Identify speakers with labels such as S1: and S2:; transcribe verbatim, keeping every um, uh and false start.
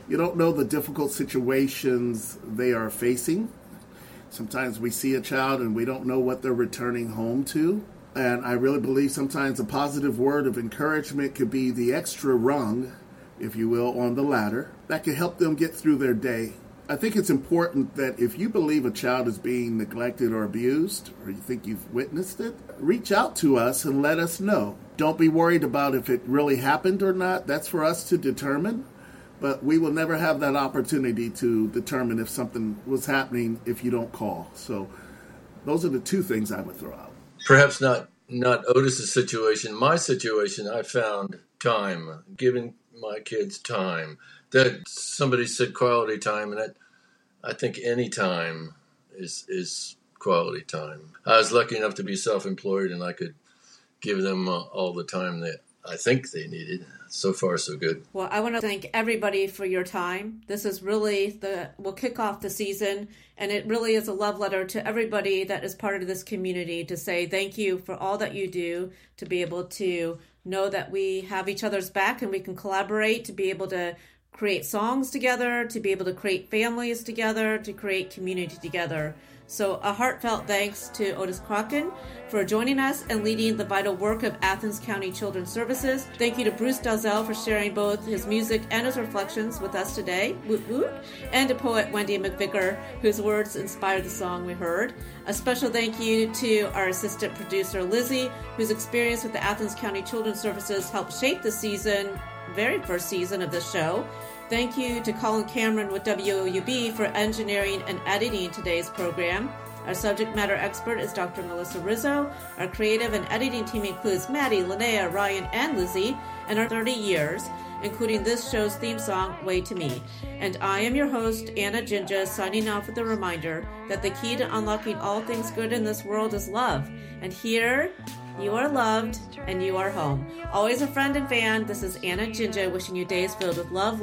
S1: You don't know the difficult situations they are facing. Sometimes we see a child and we don't know what they're returning home to. And I really believe sometimes a positive word of encouragement could be the extra rung, if you will, on the ladder that could help them get through their day. I think it's important that if you believe a child is being neglected or abused, or you think you've witnessed it, reach out to us and let us know. Don't be worried about if it really happened or not. That's for us to determine. But we will never have that opportunity to determine if something was happening if you don't call. So those are the two things I would throw out.
S2: Perhaps not not Otis's situation. My situation, I found time, giving my kids time. That somebody said quality time, and that, I think any time is is quality time. I was lucky enough to be self-employed, and I could give them uh, all the time that I think they needed. So far, so good.
S3: Well, I want to thank everybody for your time. This is really the, we'll kick off the season, and it really is a love letter to everybody that is part of this community to say thank you for all that you do, to be able to know that we have each other's back and we can collaborate, to be able to create songs together, to be able to create families together, to create community together. So a heartfelt thanks to Otis Crocken for joining us and leading the vital work of Athens County Children's Services. Thank you to Bruce Dalzell for sharing both his music and his reflections with us today. Woot woot. And to poet Wendy McVicker, whose words inspired the song we heard. A special thank you to our assistant producer Lizzie, whose experience with the Athens County Children's Services helped shape the season, very first season of the show. Thank you to Colin Cameron with W O U B for engineering and editing today's program. Our subject matter expert is Doctor Melissa Rizzo. Our creative and editing team includes Maddie, Linnea, Ryan, and Lizzie, and our thirty years, including this show's theme song, Way to Me. And I am your host, Anna Jinja, signing off with a reminder that the key to unlocking all things good in this world is love. And here, you are loved and you are home. Always a friend and fan, this is Anna Jinja wishing you days filled with love,